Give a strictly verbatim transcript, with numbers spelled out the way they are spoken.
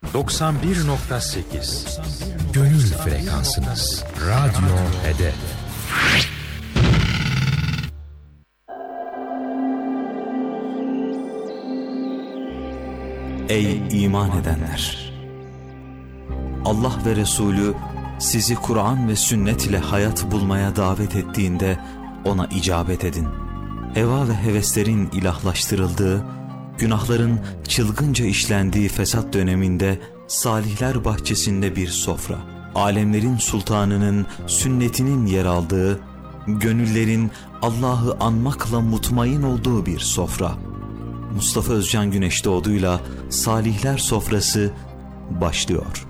doksan bir nokta sekiz Gönül frekansınız. Radyo Hedef. Ey iman edenler! Allah ve Resulü sizi Kur'an ve sünnet ile hayat bulmaya davet ettiğinde ona icabet edin. Heva ve heveslerin ilahlaştırıldığı, günahların çılgınca işlendiği fesat döneminde salihler bahçesinde bir sofra, alemlerin sultanının sünnetinin yer aldığı, gönüllerin Allah'ı anmakla mutmain olduğu bir sofra. Mustafa Özcan Güneş Doğdu'yla Salihler Sofrası başlıyor.